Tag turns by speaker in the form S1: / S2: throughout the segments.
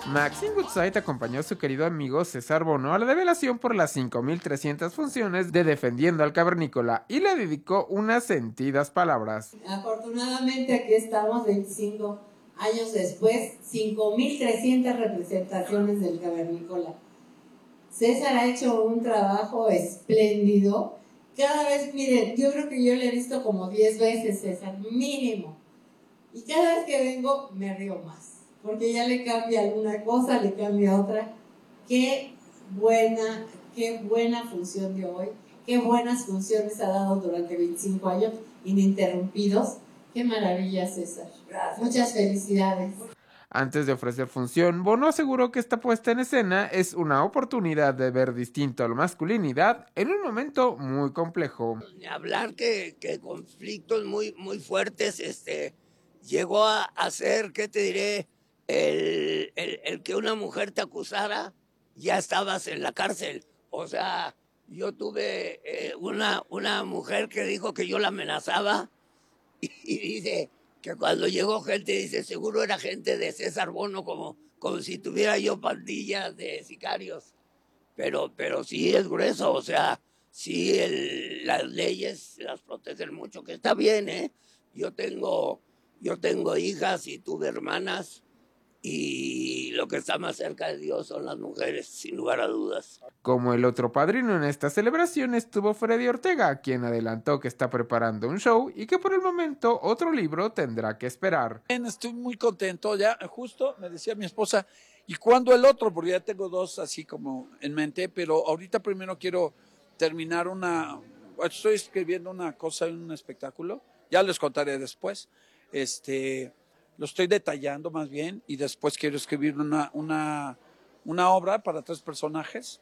S1: Maxine Goodside acompañó a su querido amigo César Bono a la develación por las 5.300 funciones de Defendiendo al Cavernícola y le dedicó unas sentidas palabras.
S2: Afortunadamente aquí estamos 25 años después, 5.300 representaciones del Cavernícola. César ha hecho un trabajo espléndido. Cada vez, miren, yo creo que yo le he visto como 10 veces, César, mínimo. Y cada vez que vengo me río más, porque ya le cambia alguna cosa, le cambia otra. Qué buena función de hoy, qué buenas funciones ha dado durante 25 años ininterrumpidos. Qué maravilla, César. Gracias. Muchas felicidades.
S1: Antes de ofrecer función, Bono aseguró que esta puesta en escena es una oportunidad de ver distinto a la masculinidad en un momento muy complejo.
S3: Hablar que conflictos muy fuertes, llegó a hacer, ¿qué te diré? El que una mujer te acusara, ya estabas en la cárcel. O sea, yo tuve una mujer que dijo que yo la amenazaba y dice que cuando llegó gente, dice, seguro era gente de César Bono, como si tuviera yo pandillas de sicarios. Pero sí es grueso, o sea, sí las leyes las protegen mucho, que está bien, ¿eh? Yo tengo hijas y tuve hermanas, y lo que está más cerca de Dios son las mujeres, sin lugar a dudas.
S1: Como el otro padrino en esta celebración estuvo Freddy Ortega, quien adelantó que está preparando un show y que por el momento otro libro tendrá que esperar.
S4: Estoy muy contento, ya justo me decía mi esposa, ¿y cuándo el otro? Porque ya tengo dos así como en mente, pero ahorita primero quiero terminar estoy escribiendo una cosa en un espectáculo, ya les contaré después, lo estoy detallando más bien, y después quiero escribir una obra para 3 personajes.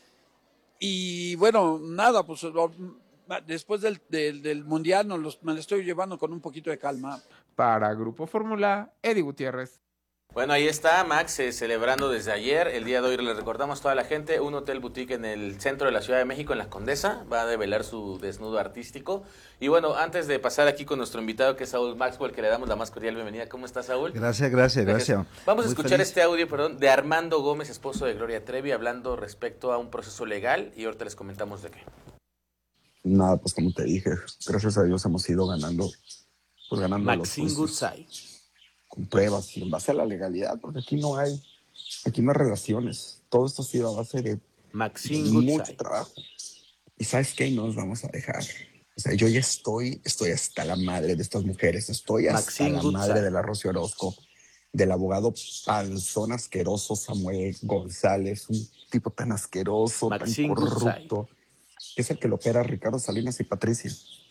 S4: Y bueno, nada, pues después del mundial me lo estoy llevando con un poquito de calma.
S1: Para Grupo Fórmula, Eddie Gutiérrez.
S5: Bueno, ahí está Max celebrando desde ayer. El día de hoy le recordamos a toda la gente, un hotel boutique en el centro de la Ciudad de México, en La Condesa, va a develar su desnudo artístico. Y bueno, antes de pasar aquí con nuestro invitado, que es Saúl Maxwell, que le damos la más cordial bienvenida. ¿Cómo estás, Saúl?
S6: Gracias.
S5: Vamos a
S6: Muy
S5: escuchar
S6: feliz.
S5: este audio, de Armando Gómez, esposo de Gloria Trevi, hablando respecto a un proceso legal, y ahorita les comentamos de qué.
S7: Nada, pues como te dije, gracias a Dios hemos ido ganando
S5: Maxine
S7: los juicios
S5: Goodside.
S7: con pruebas y en base a la legalidad, porque aquí no hay relaciones. Todo esto ha sido a base de
S5: Maxine
S7: mucho
S5: Goodside.
S7: trabajo. Y ¿sabes qué? No nos vamos a dejar. O sea, yo ya estoy hasta la madre de estas mujeres, estoy hasta
S5: Maxine
S7: la
S5: Goodside.
S7: madre de la Rocío Orozco, del abogado panzón asqueroso Samuel González, un tipo tan asqueroso,
S5: Maxine
S7: tan corrupto,
S5: Goodside.
S7: que es el que lo opera a Ricardo Salinas y Patricia.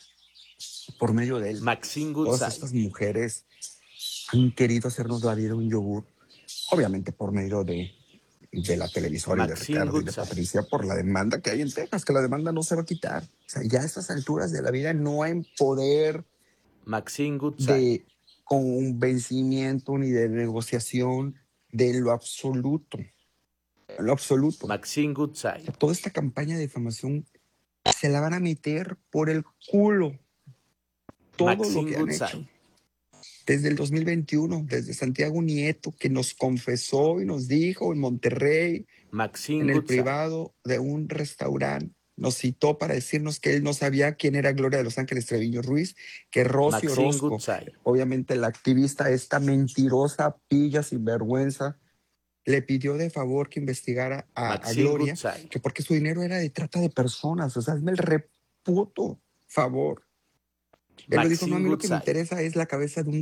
S7: Por medio de él,
S5: Maxine
S7: todas
S5: Goodside.
S7: estas mujeres han querido hacernos la vida un yogur, obviamente por medio de la televisora y de
S5: Maxine
S7: Ricardo y de
S5: Goodside.
S7: Patricia, por la demanda que hay en Texas, que la demanda no se va a quitar. O sea, ya a estas alturas de la vida no hay poder
S5: Maxine Goodside.
S7: de convencimiento ni de negociación de lo absoluto. Lo absoluto.
S5: Maxine Goodside.
S7: Toda esta campaña de difamación se la van a meter por el culo. Todo
S5: Maxine
S7: lo que han
S5: Goodside.
S7: hecho. Desde el 2021, desde Santiago Nieto, que nos confesó y nos dijo en Monterrey,
S5: Maxine
S7: en el
S5: Goodside.
S7: privado de un restaurante, nos citó para decirnos que él no sabía quién era Gloria de Los Ángeles Treviño Ruiz, que Rosy
S5: Maxine
S7: Orozco,
S5: Goodside.
S7: obviamente la activista, esta mentirosa, pilla, sinvergüenza, le pidió de favor que investigara a
S5: Maxine
S7: Gloria,
S5: Goodside.
S7: que porque su dinero era de trata de personas. O sea, hazme el reputo favor. Él me dijo, no, a
S5: Maxine
S7: mí lo que me
S5: Goodside.
S7: interesa es la cabeza de un